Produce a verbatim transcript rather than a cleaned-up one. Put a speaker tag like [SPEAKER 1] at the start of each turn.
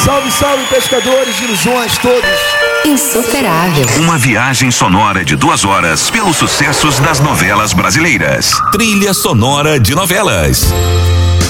[SPEAKER 1] Salve, salve, pescadores de ilusões todos.
[SPEAKER 2] Insuperável.
[SPEAKER 3] Uma viagem sonora de duas horas pelos sucessos das novelas brasileiras. Trilha sonora de novelas.